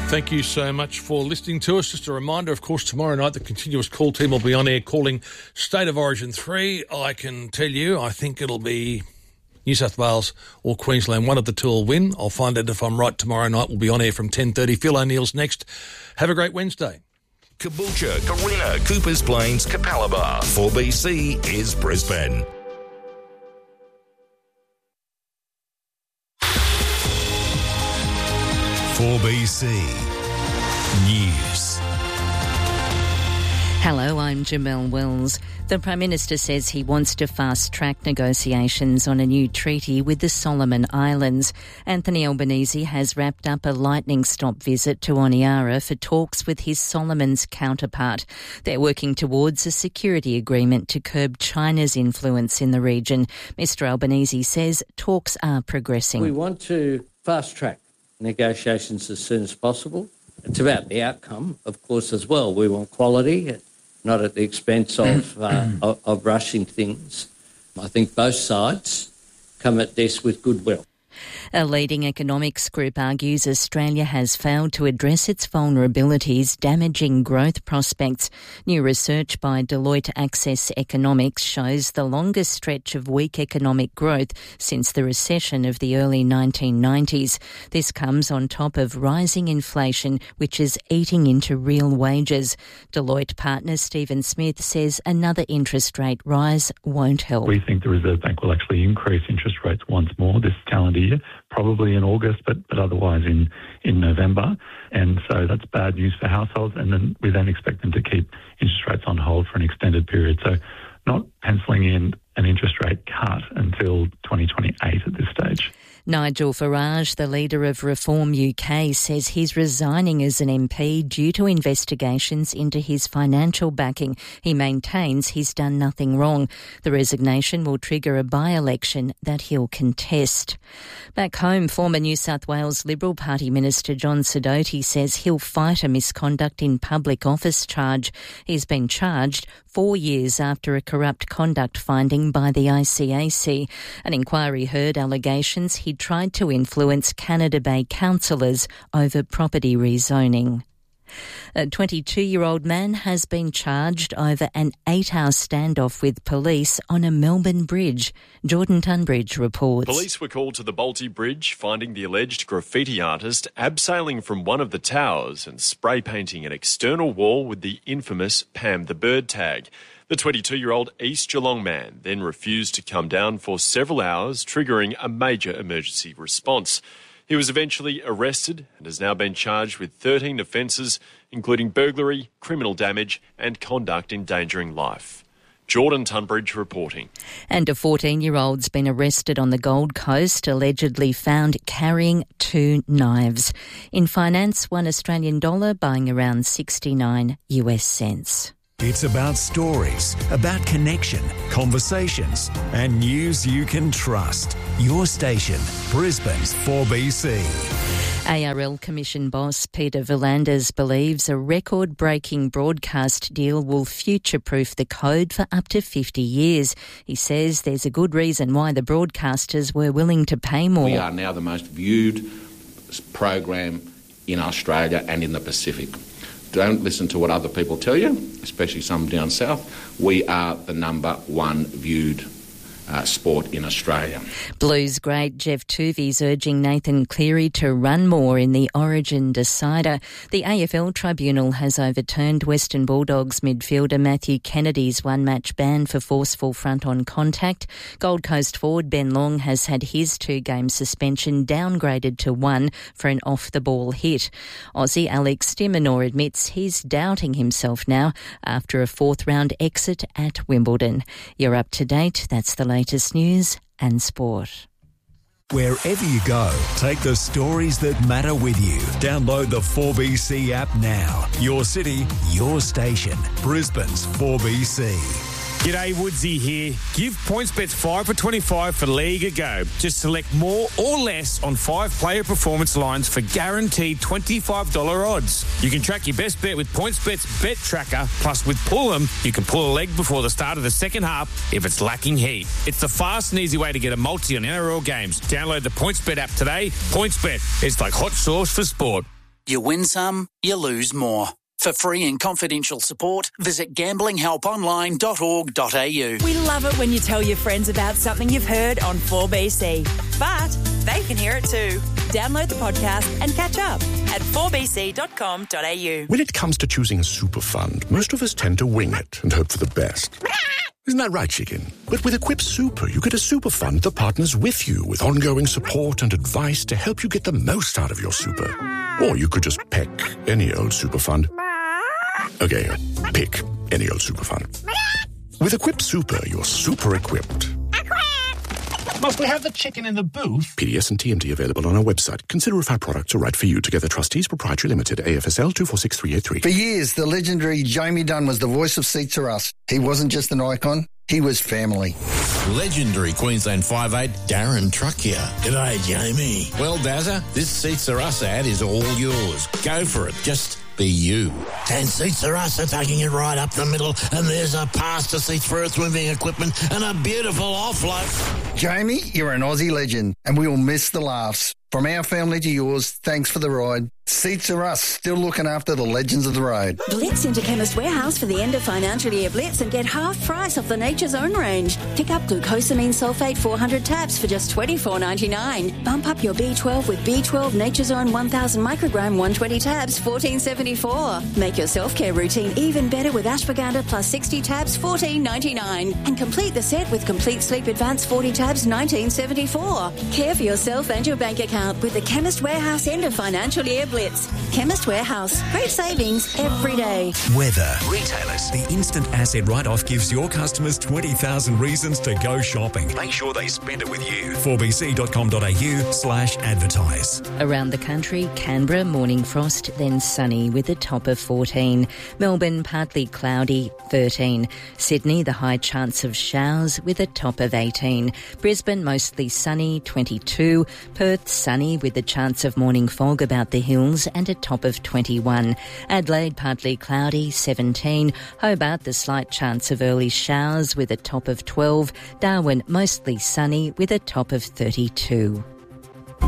Thank you so much for listening to us. Just a reminder, of course, tomorrow night the continuous call team will be on air calling State of Origin 3. I can tell you, I think it'll be New South Wales or Queensland. One of the two will win. I'll find out if I'm right tomorrow night. We'll be on air from 10:30. Phil O'Neill's next. Have a great Wednesday. Caboolture, Carina, Coopers Plains, Capalaba. 4BC is Brisbane. .4BC News. Hello, I'm Jamelle Wells. The Prime Minister says he wants to fast-track negotiations on a new treaty with the Solomon Islands. Anthony Albanese has wrapped up a lightning-stop visit to Honiara for talks with his Solomons counterpart. They're working towards a security agreement to curb China's influence in the region. Mr Albanese says talks are progressing. We want to fast-track negotiations as soon as possible. It's about the outcome, of course, as well. We want quality, not at the expense of rushing things. I think both sides come at this with goodwill. A leading economics group argues Australia has failed to address its vulnerabilities, damaging growth prospects. New research by Deloitte Access Economics shows the longest stretch of weak economic growth since the recession of the early 1990s. This comes on top of rising inflation, which is eating into real wages. Deloitte partner Stephen Smith says another interest rate rise won't help. We think the Reserve Bank will actually increase interest rates once more this calendar year, probably in August, but otherwise in November. And so that's bad news for households. And then we expect them to keep interest rates on hold for an extended period. So not penciling in an interest rate cut until 2028 at this stage. Nigel Farage, the leader of Reform UK, says he's resigning as an MP due to investigations into his financial backing. He maintains he's done nothing wrong. The resignation will trigger a by-election that he'll contest. Back home, former New South Wales Liberal Party Minister John Sidoti says he'll fight a misconduct in public office charge. He's been charged 4 years after a corrupt conduct finding by the ICAC. An inquiry heard allegations he tried to influence Canada Bay councillors over property rezoning. A 22-year-old man has been charged over an 8-hour standoff with police on a Melbourne bridge. Jordan Tunbridge reports. Police were called to the Bolte Bridge, finding the alleged graffiti artist abseiling from one of the towers and spray painting an external wall with the infamous Pam the Bird tag. The 22-year-old East Geelong man then refused to come down for several hours, triggering a major emergency response. He was eventually arrested and has now been charged with 13 offences, including burglary, criminal damage and conduct endangering life. Jordan Tunbridge reporting. And a 14-year-old's been arrested on the Gold Coast, allegedly found carrying 2 knives. In finance, $1 Australian buying around 69 US cents. It's about stories, about connection, conversations, and news you can trust. Your station, Brisbane's 4BC. ARL Commission boss Peter V'landers believes a record-breaking broadcast deal will future-proof the code for up to 50 years. He says there's a good reason why the broadcasters were willing to pay more. We are now the most viewed program in Australia and in the Pacific. Don't listen to what other people tell you, especially some down south. We are the number one viewed sport in Australia. Blues great Jeff Tuvey's urging Nathan Cleary to run more in the Origin decider. The AFL Tribunal has overturned Western Bulldogs midfielder Matthew Kennedy's one-match ban for forceful front-on contact. Gold Coast forward Ben Long has had his 2-game suspension downgraded to 1 for an off-the-ball hit. Aussie Alex de Minaur admits he's doubting himself now after a 4th-round exit at Wimbledon. You're up to date. That's the latest news and sport. Wherever you go, take the stories that matter with you. Download the 4BC app now. Your city, your station. Brisbane's 4BC. G'day, Woodsy here. Give PointsBet 5 for 25 for League a go. Just select more or less on 5-player performance lines for guaranteed $25 odds. You can track your best bet with PointsBet's Bet Tracker. Plus, with Pull 'em, you can pull a leg before the start of the second half if it's lacking heat. It's the fast and easy way to get a multi on NRL games. Download the PointsBet app today. PointsBet, it's like hot sauce for sport. You win some, you lose more. For free and confidential support, visit gamblinghelponline.org.au. We love it when you tell your friends about something you've heard on 4BC. But they can hear it too. Download the podcast and catch up at 4bc.com.au. When it comes to choosing a super fund, most of us tend to wing it and hope for the best. Isn't that right, chicken? But with Equip Super, you get a super fund that partners with you with ongoing support and advice to help you get the most out of your super. Or you could just pick any old super fund. Okay, pick any old super fund. With Equip Super, you're super equipped. Must we have the chicken in the booth? PDS and TMD available on our website. Consider if our products are right for you. Together Trustees Proprietary Limited, AFSL 246383. For years, the legendary Jamie Dunn was the voice of Seats Are Us. He wasn't just an icon, he was family. Legendary Queensland 5'8", Darren Truck here. G'day, Jamie. Well, Dazza, this Seats Are Us ad is all yours. Go for it. Just be you. And Seats Are Us are taking it right up the middle, and there's a pass to seats for earth moving equipment and a beautiful offload. Jamie, you're an Aussie legend, and we will miss the laughs. From our family to yours, thanks for the ride. Seats Are Us, still looking after the legends of the road. Blitz into Chemist Warehouse for the end of financial year blitz and get half price off the Nature's Own range. Pick up glucosamine sulfate 400 tabs for just $24.99. Bump up your B12 with B12 Nature's Own 1000 microgram 120 tabs, $14.74. Make your self-care routine even better with ashwagandha plus 60 tabs, $14.99. And complete the set with Complete Sleep Advance 40 tabs, $19.74. Care for yourself and your bank account with the Chemist Warehouse end of financial year blitz. Chemist Warehouse. Great savings every day. Weather. Retailers. The instant asset write-off gives your customers 20,000 reasons to go shopping. Make sure they spend it with you. 4bc.com.au/advertise. Around the country, Canberra, morning frost, then sunny with a top of 14. Melbourne, partly cloudy, 13. Sydney, the high chance of showers with a top of 18. Brisbane, mostly sunny, 22. Perth, sunny with a chance of morning fog about the hills and a top of 21. Adelaide, partly cloudy, 17. Hobart, the slight chance of early showers with a top of 12. Darwin, mostly sunny with a top of 32.